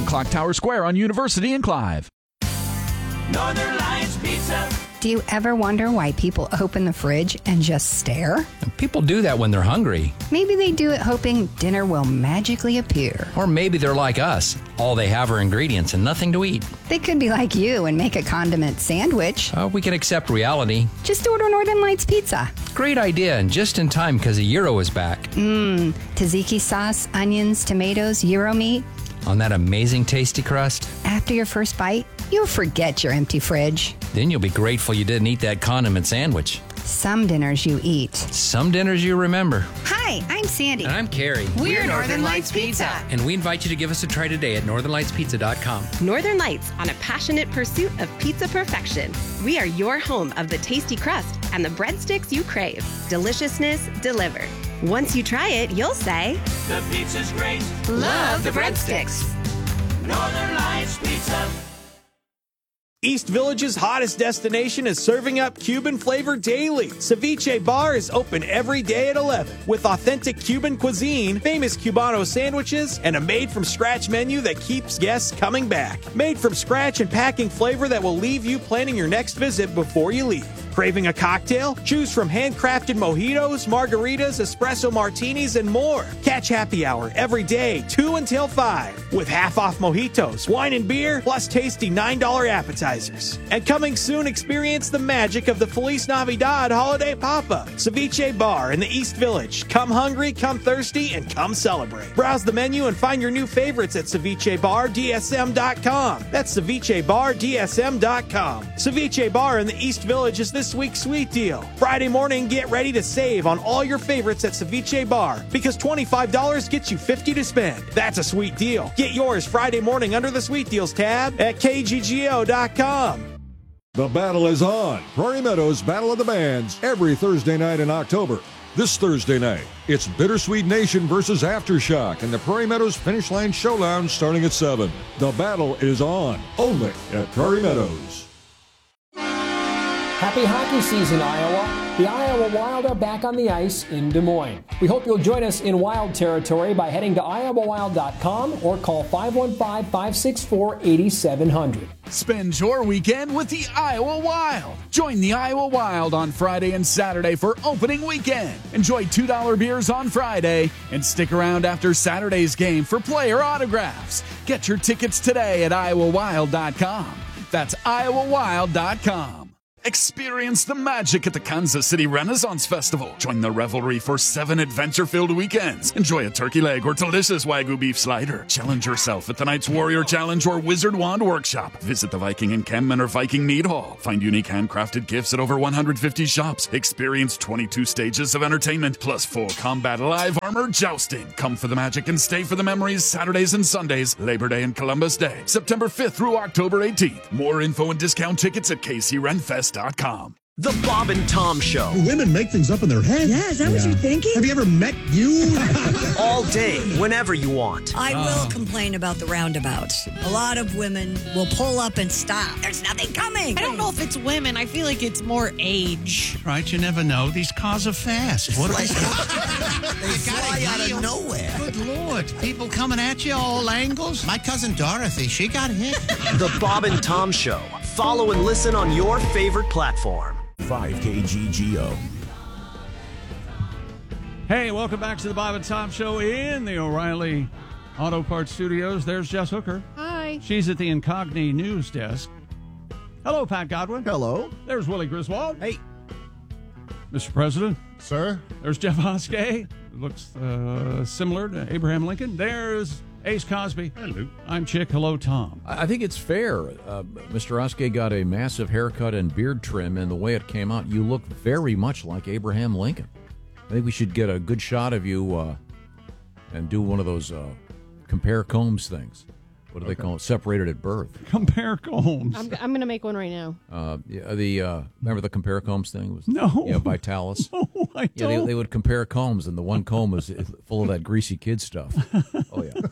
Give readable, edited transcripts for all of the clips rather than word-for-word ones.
Clock Tower Square on University and Clive. Northern Lights Pizza. Do you ever wonder why people open the fridge and just stare? People do that when they're hungry. Maybe they do it hoping dinner will magically appear. Or maybe they're like us. All they have are ingredients and nothing to eat. They could be like you and make a condiment sandwich. We can accept reality. Just order Northern Lights Pizza. Great idea, and just in time because a gyro is back. Tzatziki sauce, onions, tomatoes, gyro meat. On that amazing tasty crust. After your first bite, you'll forget your empty fridge. Then you'll be grateful you didn't eat that condiment sandwich. Some dinners you eat. Some dinners you remember. Hi, I'm Sandy. And I'm Carrie. We're Northern Lights Pizza. And we invite you to give us a try today at northernlightspizza.com. Northern Lights, on a passionate pursuit of pizza perfection. We are your home of the tasty crust and the breadsticks you crave. Deliciousness delivered. Once you try it, you'll say, The pizza's great. Love the breadsticks. Northern Lights Pizza. East Village's hottest destination is serving up Cuban flavor daily. Ceviche Bar is open every day at 11 with authentic Cuban cuisine, famous Cubano sandwiches, and a made-from-scratch menu that keeps guests coming back. Made from scratch and packing flavor that will leave you planning your next visit before you leave. Craving a cocktail? Choose from handcrafted mojitos, margaritas, espresso martinis, and more. Catch happy hour every day, 2 until 5, with half-off mojitos, wine and beer, plus tasty $9 appetizers. And coming soon, experience the magic of the Feliz Navidad holiday pop-up. Ceviche Bar in the East Village. Come hungry, come thirsty, and come celebrate. Browse the menu and find your new favorites at cevichebardsm.com. That's cevichebardsm.com. Ceviche Bar in the East Village is this week's sweet deal. Friday morning, get ready to save on all your favorites at Ceviche Bar because $25 gets you $50 to spend. That's a sweet deal. Get yours Friday morning under the Sweet Deals tab at kggo.com. The battle is on. Prairie Meadows Battle of the Bands every Thursday night in October. This Thursday night, it's Bittersweet Nation versus Aftershock in the Prairie Meadows Finish Line Showdown starting at 7. The battle is on, only at Prairie Meadows. Happy hockey season, Iowa. The Iowa Wild are back on the ice in Des Moines. We hope you'll join us in Wild territory by heading to iowawild.com or call 515-564-8700. Spend your weekend with the Iowa Wild. Join the Iowa Wild on Friday and Saturday for opening weekend. Enjoy $2 beers on Friday and stick around after Saturday's game for player autographs. Get your tickets today at iowawild.com. That's iowawild.com. Experience the magic at the Kansas City Renaissance Festival. Join the revelry for 7 adventure-filled weekends. Enjoy a turkey leg or delicious Wagyu beef slider. Challenge yourself at tonight's Warrior Challenge or Wizard Wand Workshop. Visit the Viking Encampment or Viking Mead Hall. Find unique handcrafted gifts at over 150 shops. Experience 22 stages of entertainment, plus full combat live armor jousting. Come for the magic and stay for the memories Saturdays and Sundays, Labor Day and Columbus Day, September 5th through October 18th. More info and discount tickets at KCRenFest.com. The Bob and Tom Show. Women make things up in their head. Yeah, is that what you're thinking? Have you ever met you? All day, whenever you want. I will complain about the roundabouts. A lot of women will pull up and stop. There's nothing coming. I don't know if it's women. I feel like it's more age. Right, you never know. These cars are fast. What they fly out of nowhere. Good Lord. People coming at you all angles. My cousin Dorothy, she got hit. The Bob and Tom Show. Follow and listen on your favorite platform. 5KGGO. Hey, welcome back to the Bob and Tom Show in the O'Reilly Auto Parts Studios. There's Jess Hooker. Hi. She's at the Incogni News Desk. Hello, Pat Godwin. Hello. There's Willie Griswold. Hey. Mr. President. Sir. There's Jeff Oskey. Looks similar to Abraham Lincoln. There's Ace Cosby. Hello. I'm Chick. Hello, Tom. I think it's fair. Mr. Oskey got a massive haircut and beard trim, and the way it came out, you look very much like Abraham Lincoln. I think we should get a good shot of you and do one of those compare Combs things. What do they call it? Separated at birth. Compare Combs. I'm going to make one right now. Remember the compare Combs thing? No. Yeah, Vitalis. No, I don't. Yeah, they would compare combs, and the one comb was full of that greasy kid stuff. Oh, yeah.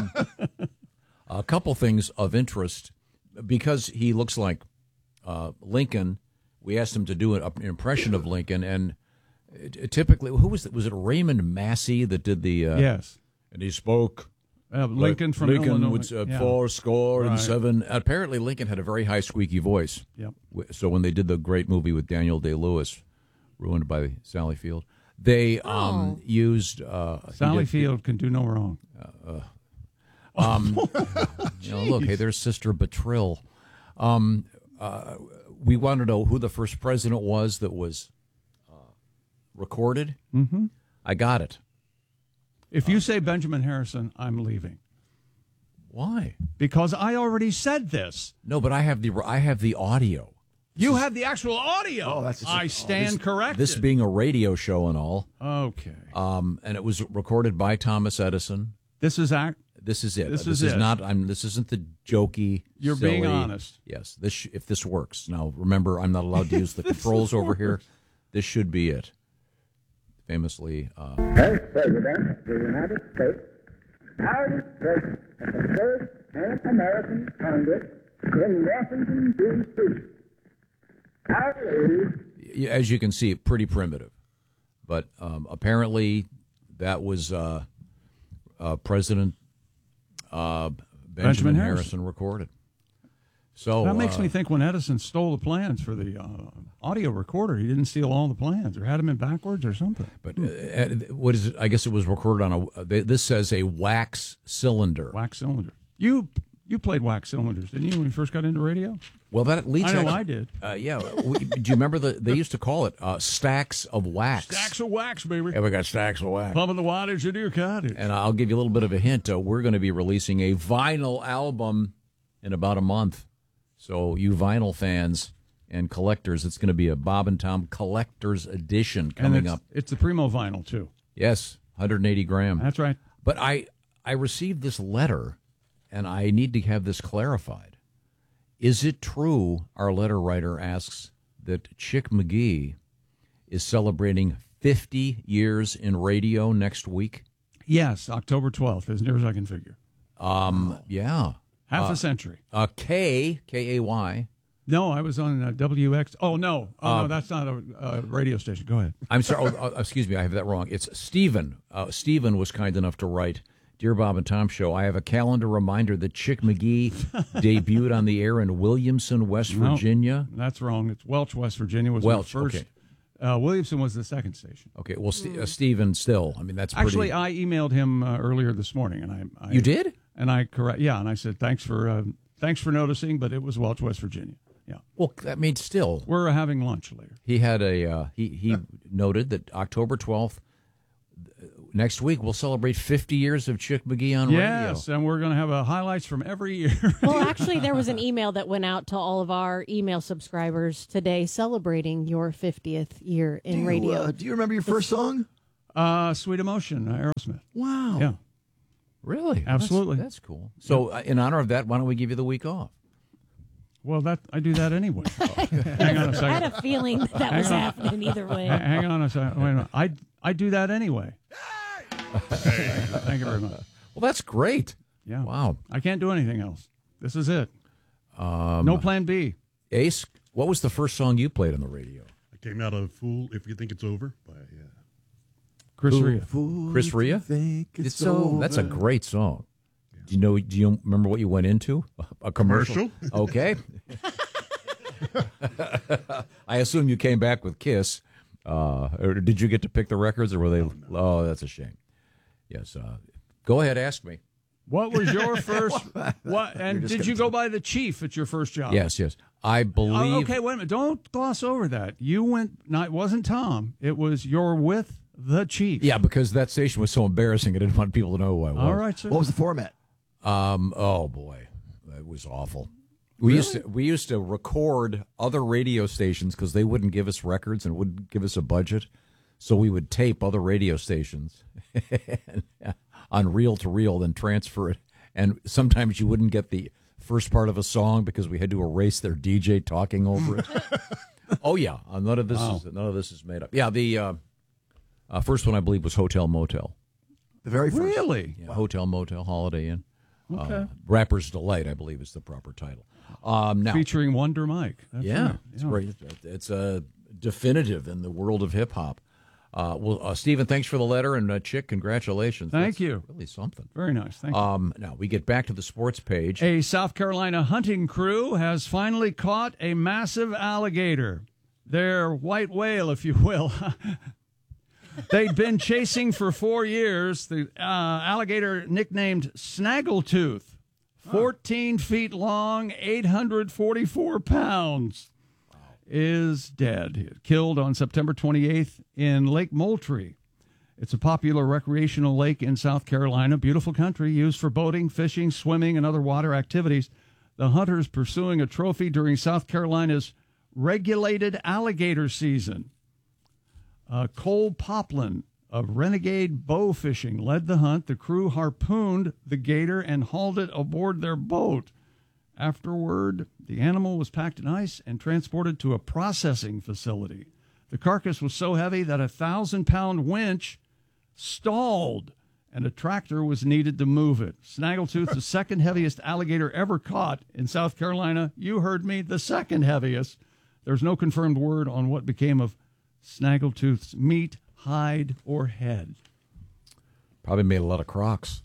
A couple things of interest. Because he looks like Lincoln, we asked him to do an impression of Lincoln, and typically, who was it? Was it Raymond Massey that did the... Yes. And he spoke Lincoln from Lincoln Illinois. would four score and Right. seven. Apparently, Lincoln had a very high squeaky voice. Yep. So when they did the great movie with Daniel Day-Lewis, ruined by Sally Field, they used Sally Field can do no wrong. Look, hey, there's Sister Betrill. We want to know who the first president was that was recorded. Mm-hmm. I got it. If you say Benjamin Harrison, I'm leaving. Why? Because I already said this. No, but I have the audio. You have the actual audio. I stand corrected. This being a radio show and all. Okay. And it was recorded by Thomas Edison. This is it. This is it. not. This isn't the jokey. You're silly, being honest. Yes. If this works now, remember, I'm not allowed to use the controls over here. This should be it. Famously. First President of the United States, proudest President of the first American Congress in Washington, D.C. As you can see, pretty primitive. But apparently that was President Benjamin Harrison recorded. So that makes me think when Edison stole the plans for the audio recorder, he didn't steal all the plans or had them in backwards or something. But what is it? I guess it was recorded on this says a wax cylinder. Wax cylinder. You played wax cylinders, didn't you, when you first got into radio? Well, that leads. I know I did. Yeah. Do you remember they used to call it stacks of wax? Stacks of wax, baby. Yeah, we got stacks of wax. Pumping the wattage into your cottage. And I'll give you a little bit of a hint. We're going to be releasing a vinyl album in about a month. So you vinyl fans and collectors, it's going to be a Bob and Tom Collector's Edition coming up. It's the Primo vinyl, too. Yes, 180 gram. That's right. But I received this letter, and I need to have this clarified. Is it true, our letter writer asks, that Chick McGee is celebrating 50 years in radio next week? Yes, October 12th, as near as I can figure. Yeah. Half a century. K-A-Y. No, I was on WX. Oh, no. No, that's not a radio station. Go ahead. I'm sorry. Excuse me. I have that wrong. It's Stephen. Stephen was kind enough to write, Dear Bob and Tom Show, I have a calendar reminder that Chick McGee debuted on the air in Williamson, West Virginia. No, that's wrong. It's Welch, West Virginia was Welch, the first. Okay. Williamson was the second station. Okay. Well, Stephen still. I mean, that's pretty... Actually, I emailed him earlier this morning, and I You did? And I and I said thanks for noticing, but it was Welch, West Virginia. Yeah. Well, that means still we're having lunch later. He had he noted that October 12th next week we'll celebrate 50 years of Chick McGee on radio. Yes, and we're going to have highlights from every year. Well, actually, there was an email that went out to all of our email subscribers today celebrating your 50th year in radio. Do you remember your first song? Sweet Emotion, Aerosmith. Wow. Yeah. Really? Absolutely. That's cool. So, in honor of that, why don't we give you the week off? Well, I do that anyway. Hang on a second. I had a feeling that was happening either way. Hang on a second. Wait a minute. I do that anyway. Thank you very much. Well, that's great. Yeah. Wow. I can't do anything else. This is it. No plan B. Ace, what was the first song you played on the radio? I came out of Fool If You Think It's Over by Chris Rea. Chris Rea? That's a great song. Yeah. Do you remember what you went into? A commercial? Okay. I assume you came back with Kiss. Or did you get to pick the records, or were they? No. Oh, that's a shame. Yes. Go ahead, ask me. What was your first? What? And did you go by the Chief at your first job? Yes. I believe. Okay, wait a minute. Don't gloss over that. You went. It wasn't Tom. It was you're with the Chief. Yeah, because that station was so embarrassing. I didn't want people to know who I was. All right, sir. What was the format? Oh boy, it was awful. We used to record other radio stations because they wouldn't give us records and wouldn't give us a budget, so we would tape other radio stations on reel to reel, then transfer it. And sometimes you wouldn't get the first part of a song because we had to erase their DJ talking over it. Oh yeah, none of this is made up. Yeah, the first one I believe was Hotel Motel. The very first. Really? Yeah, Hotel Motel, Holiday Inn. Okay. Rapper's Delight, I believe, is the proper title. Now, featuring Wonder Mike. That's right. It's great. It's a definitive in the world of hip hop. Stephen, thanks for the letter, and Chick, congratulations. Thank That's you. Really something. Very nice. Thank you. Now, we get back to the sports page. A South Carolina hunting crew has finally caught a massive alligator. Their white whale, if you will. They'd been chasing for 4 years. The alligator nicknamed Snaggletooth, 14 feet long, 844 pounds. Is dead. Killed on September 28th in Lake Moultrie. It's a popular recreational lake in South Carolina. Beautiful country used for boating, fishing, swimming, and other water activities. The hunters pursuing a trophy during South Carolina's regulated alligator season. Cole Poplin of Renegade Bow Fishing led the hunt. The crew harpooned the gator and hauled it aboard their boat. Afterward, the animal was packed in ice and transported to a processing facility. The carcass was so heavy that a 1,000-pound winch stalled, and a tractor was needed to move it. Snaggletooth, the second heaviest alligator ever caught in South Carolina. You heard me, the second heaviest. There's no confirmed word on what became of Snaggletooth's meat, hide, or head. Probably made a lot of crocs.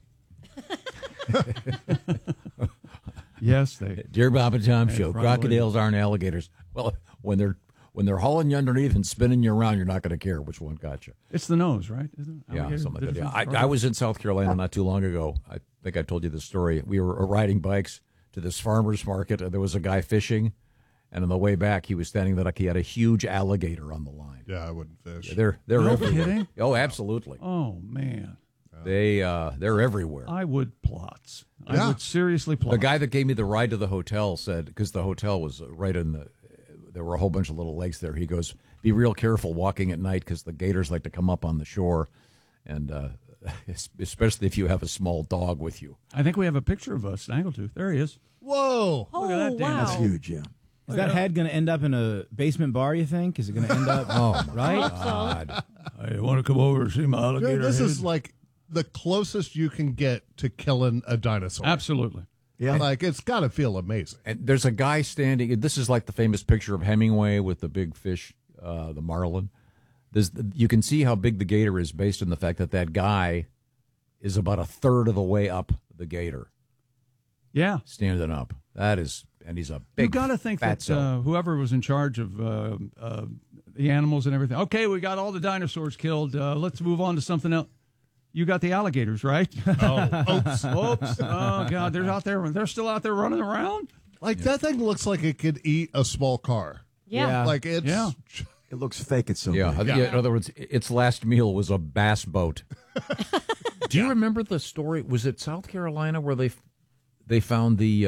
Yes, they. Dear Bob and Tom Show, probably. crocodiles aren't alligators. Well, when they're hauling you underneath and spinning you around, you're not going to care which one got you. It's the nose, right? Isn't it? Yeah, Alligator, something like the that. difference? I was in South Carolina not too long ago. I think I told you this story. We were riding bikes to this farmer's market, and there was a guy fishing, and on the way back, he was standing there like he had a huge alligator on the line. Yeah, I wouldn't fish. They're No everywhere. kidding? Oh, absolutely. Oh, man. They're everywhere. I would plots. Yeah. I would seriously plot. The guy that gave me the ride to the hotel said, because the hotel was right in there were a whole bunch of little lakes there. He goes, be real careful walking at night because the gators like to come up on the shore, and especially if you have a small dog with you. I think we have a picture of a Snaggletooth. There he is. Whoa. Look at that damn That's thing. huge, yeah. Is that head going to end up in a basement bar, you think? Is it going to end up? Right? God. I want to come over and see my alligator. This is head. like the closest you can get to killing a dinosaur. Absolutely. Yeah. Like, it's got to feel amazing. And there's a guy standing. This is like the famous picture of Hemingway with the big fish, the marlin. You can see how big the gator is based on the fact that guy is about a third of the way up the gator. Yeah. Standing up. That is, and he's a big. You got to think that whoever was in charge of the animals and everything. Okay, we got all the dinosaurs killed. Let's move on to something else. You got the alligators, right? Oops. Oops. Oh, God. They're still out there running around? Like, that thing looks like it could eat a small car. Yeah. Like, it's... Yeah. It looks fake. It's so Yeah, big. in other words, its last meal was a bass boat. Do you remember the story? Was it South Carolina where they found the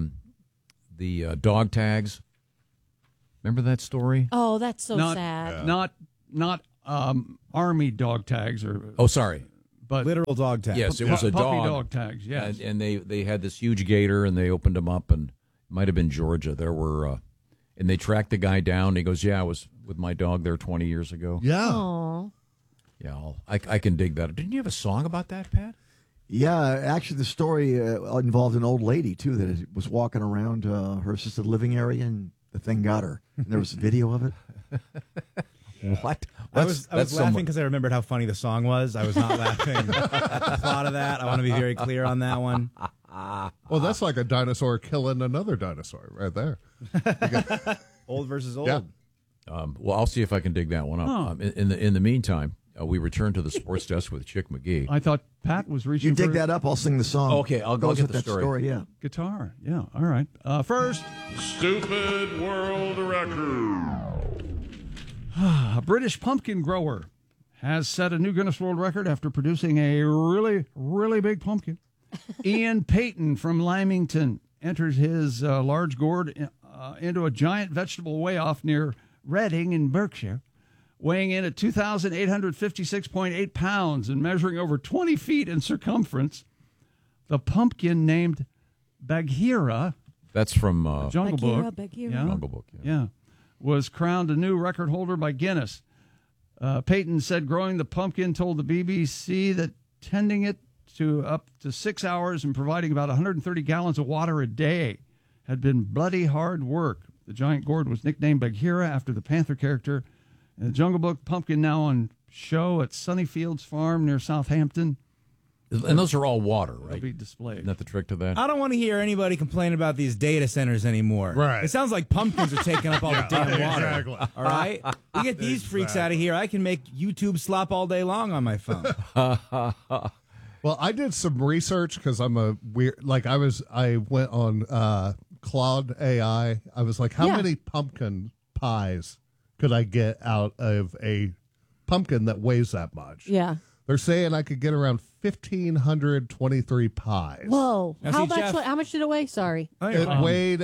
dog tags? Remember that story? Oh, that's so sad. Not army dog tags or. Oh, sorry. But literal dog tags. Yes, it was a puppy dog. dog tags. Yes, and they had this huge gator, and they opened them up, and it might have been Georgia. There were, and they tracked the guy down. And he goes, "Yeah, I was with my dog there 20 years ago." Yeah. Aww. Yeah, I can dig that. Didn't you have a song about that, Pat? Yeah, actually, the story involved an old lady, too, that was walking around her assisted living area, and the thing got her. And there was a video of it. What? I was laughing because I remembered how funny the song was. I was not laughing at the thought of that. I want to be very clear on that one. Well, that's like a dinosaur killing another dinosaur right there. Old versus old. Yeah. Well, I'll see if I can dig that one up. In the meantime, we return to the sports desk with Chick McGee. I thought Pat was reaching. You dig for that up, I'll sing the song. Okay, I'll go Goes get with the that story. Yeah. guitar. Yeah, all right. First, Stupid world record. a British pumpkin grower has set a new Guinness World Record after producing a really, really big pumpkin. Ian Payton from Lymington entered his large gourd into a giant vegetable weigh-off near Reading in Berkshire, weighing in at 2,856.8 pounds and measuring over 20 feet in circumference. The pumpkin, named Bagheera, That's from Jungle Book. Bagheera. Yeah. Jungle Book. Yeah, was crowned a new record holder by Guinness. Payton said growing the pumpkin told the BBC that tending it to up to 6 hours and providing about 130 gallons of water a day had been bloody hard work. The giant gourd was nicknamed Bagheera after the panther character. In the Jungle Book, pumpkin now on show at Sunnyfields Farm near Southampton. And those are all water, They'll right? be displayed. Isn't that the trick to that? I don't want to hear anybody complain about these data centers anymore. Right. It sounds like pumpkins are taking up all the damn water. Exactly. All right? We get these freaks out of here. I can make YouTube slop all day long on my phone. Well, I did some research because I'm a weird. Like I went on Claude AI. I was like, how many pumpkin pies could I get out of a pumpkin that weighs that much? Yeah. They're saying I could get around 1,523 pies. Whoa. Now, How see, much? Jeff- How much did it weigh? Sorry. It weighed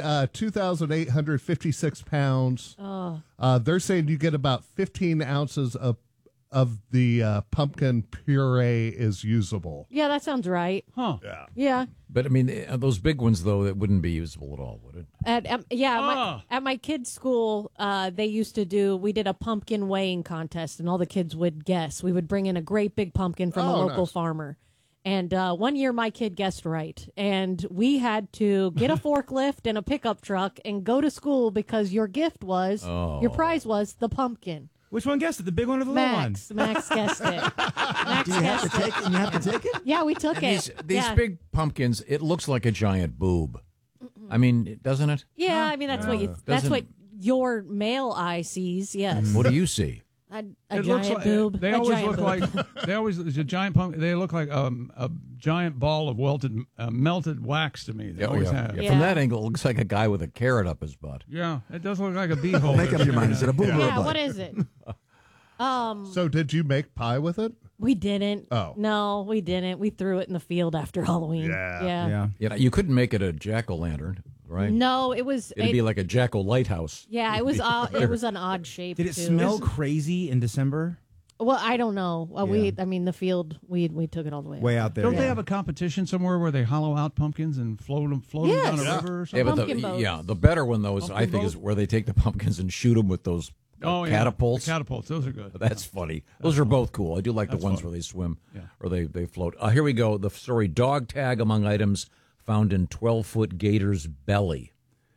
2,856 pounds. Oh. They're saying you get about 15 ounces of the pumpkin puree is usable. Yeah, that sounds right. Huh. Yeah. Yeah. But I mean, those big ones though, it wouldn't be usable at all, would it? At my kids' school, we did a pumpkin weighing contest, and all the kids would guess. We would bring in a great big pumpkin from a local farmer. And one year my kid guessed right. And we had to get a forklift and a pickup truck and go to school because your gift was, your prize was the pumpkin. Which one guessed it? The big one or the little one? Max guessed it. Max Do you have to guessed take it? You have to take it? Yeah, we took it. These big pumpkins, it looks like a giant boob. I mean, doesn't it? Yeah, I mean that's what your male eye sees. Yes. What do you see? A It giant looks like, boob. They a always giant look boob. like there's a giant pumpkin. They look like a giant ball of melted wax to me. They always have. From that angle, it looks like a guy with a carrot up his butt. Yeah, it does look like a beehole. Make up your mind. Is it a boob or a Yeah, butt? what is it? So did you make pie with it? We didn't. Oh. No, we didn't. We threw it in the field after Halloween. Yeah. Yeah, you couldn't make it a jack-o'-lantern, right? No, it was. It'd be like a jack-o'-lighthouse. Yeah, it was. It was an odd shape. Did it too. smell crazy in December? Well, I don't know. Yeah. The field. We took it all the way. Way out there. Don't they have a competition somewhere where they hollow out pumpkins and float them down a river or something? Yeah, but the better one though is Pumpkin I think is boat? where they take the pumpkins and shoot them with those catapults. The catapults, those are good. That's funny. Those are both cool. I do like the ones where they swim or they float. Here we go. The story: dog tag among items found in 12-foot gator's belly.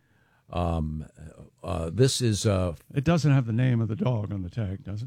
This is. It doesn't have the name of the dog on the tag, does it?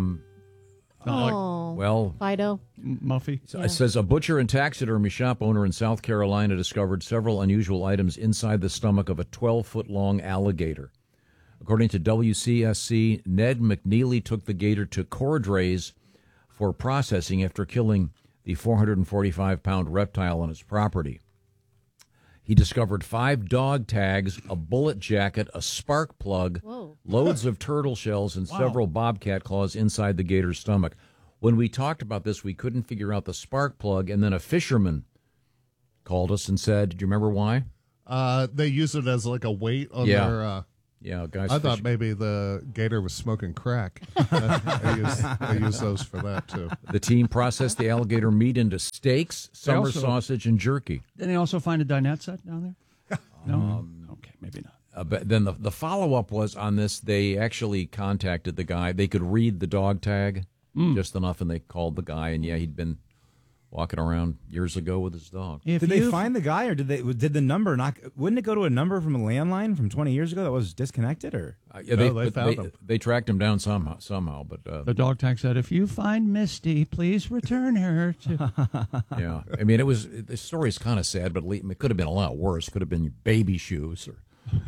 Fido. Muffy. It says a butcher and taxidermy shop owner in South Carolina discovered several unusual items inside the stomach of a 12-foot-long alligator. According to WCSC, Ned McNeely took the gator to Cordray's for processing after killing the 445-pound reptile on his property. He discovered 5 dog tags, a bullet jacket, a spark plug, loads of turtle shells, and several bobcat claws inside the gator's stomach. When we talked about this, we couldn't figure out the spark plug, and then a fisherman called us and said, do you remember why? They use it as like a weight on their... guys. I thought maybe the gator was smoking crack. They use those for that, too. The team processed the alligator meat into steaks, summer sausage, and jerky. Didn't they also find a dinette set down there? No? Okay, maybe not. But then the follow-up was on this, they actually contacted the guy. They could read the dog tag just enough, and they called the guy, and he'd been walking around years ago with his dog. Did they find the guy, or did the number not? Wouldn't it go to a number from a landline from 20 years ago that was disconnected, or? They found him. They tracked him down somehow. But the dog tag said, "If you find Misty, please return her to." Yeah, I mean, the story's kind of sad, but it could have been a lot worse. Could have been baby shoes or.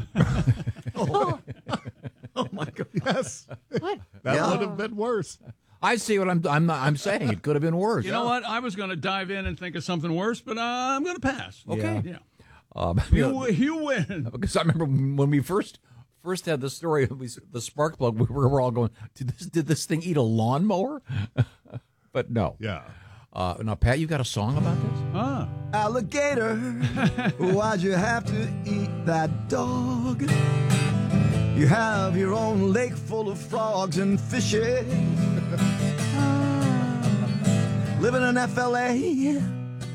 Oh my God! Yes, what? That would have been worse. I see what I'm saying. It could have been worse. You know what? I was going to dive in and think of something worse, but I'm going to pass. Okay. Yeah. You win. Because I remember when we first had the story, the spark plug, we were all going, did this thing eat a lawnmower? But no. Yeah. Now, Pat, you got a song about this? Alligator, why'd you have to eat that dog? You have your own lake full of frogs and fishes. Living in FLA,